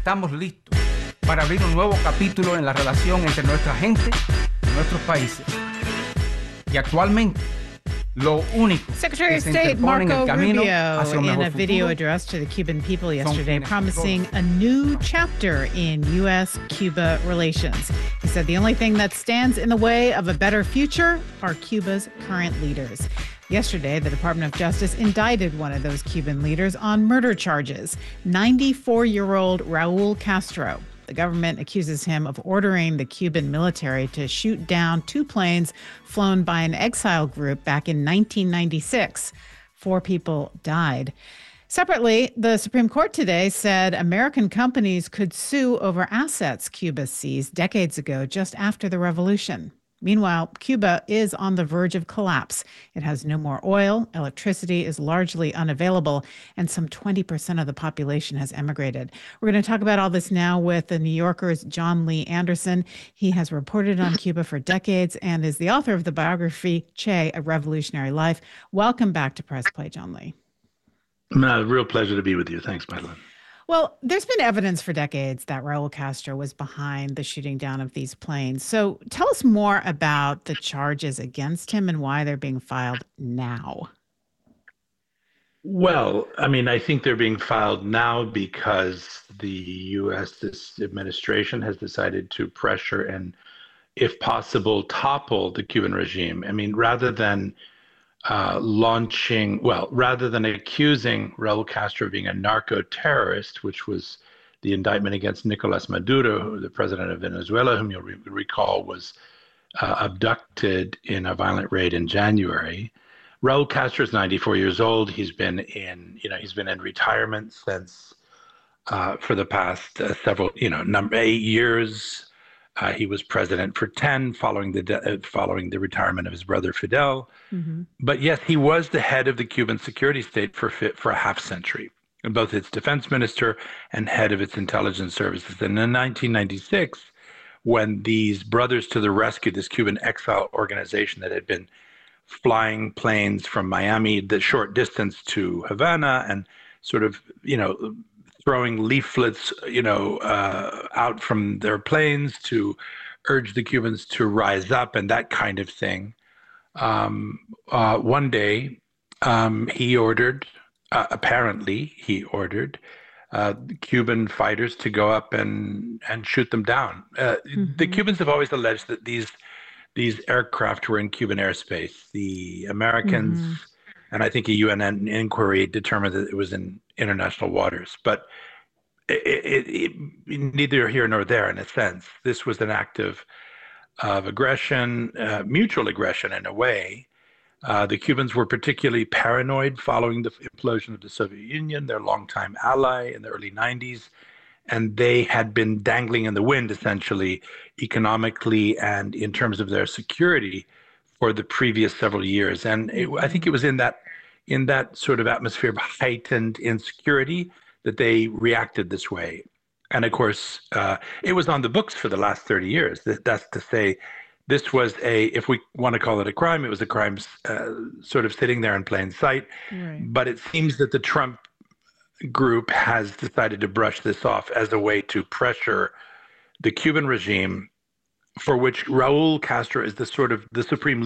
estamos listos para abrir un nuevo capítulo en la relación entre nuestra gente y nuestros países. Y actualmente, lo único Secretary que of se State interpone en Marco el camino Rubio hacia un in mejor a video futuro address to the Cuban people yesterday quienes promising controlan. a new chapter in U.S.-Cuba relations. He said the only thing that stands in the way of a better future are Cuba's current leaders. Yesterday, the Department of Justice indicted one of those Cuban leaders on murder charges, 94-year-old Raul Castro. The government accuses him of ordering the Cuban military to shoot down two planes flown by an exile group back in 1996. 4 people died. Separately, the Supreme Court today said American companies could sue over assets Cuba seized decades ago, just after the revolution. Meanwhile, Cuba is on the verge of collapse. It has no more oil, electricity is largely unavailable, and some 20% of the population has emigrated. We're going to talk about all this now with the New Yorker's John Lee Anderson. He has reported on Cuba for decades and is the author of the biography, Che, A Revolutionary Life. Welcome back to Press Play, John Lee. Real pleasure to be with you. Thanks, Madeline. Well, there's been evidence for decades that Raul Castro was behind the shooting down of these planes. So tell us more about the charges against him and why they're being filed now. Well, I think they're being filed now because the U.S. administration has decided to pressure and, if possible, topple the Cuban regime. Rather than rather than accusing Raul Castro of being a narco-terrorist, which was the indictment against Nicolas Maduro, the president of Venezuela, whom you'll recall was abducted in a violent raid in January. Raul Castro is 94 years old. He's been in retirement since for the past 8 years. He was president for 10, following the retirement of his brother Fidel. Mm-hmm. But yes, he was the head of the Cuban security state for a half century, and both its defense minister and head of its intelligence services. And in 1996, when these Brothers to the Rescue, this Cuban exile organization that had been flying planes from Miami the short distance to Havana and sort of, throwing leaflets, out from their planes to urge the Cubans to rise up and that kind of thing. One day, he ordered Cuban fighters to go up and shoot them down. Mm-hmm. The Cubans have always alleged that these aircraft were in Cuban airspace. The Americans, mm-hmm. and I think a UN inquiry determined that it was in international waters. But it neither here nor there, in a sense. This was an act of aggression, mutual aggression in a way. The Cubans were particularly paranoid following the implosion of the Soviet Union, their longtime ally in the early 90s. And they had been dangling in the wind, essentially, economically and in terms of their security for the previous several years. And I think it was in that sort of atmosphere of heightened insecurity that they reacted this way. And of course, it was on the books for the last 30 years. That's to say, this was if we want to call it a crime, it was a crime sort of sitting there in plain sight. Right. But it seems that the Trump group has decided to brush this off as a way to pressure the Cuban regime, for which Raul Castro is the supreme